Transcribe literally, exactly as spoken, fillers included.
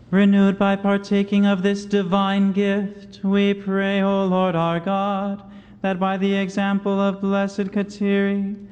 Renewed by partaking of this divine gift, we pray, O Lord our God, that by the example of Blessed Kateri,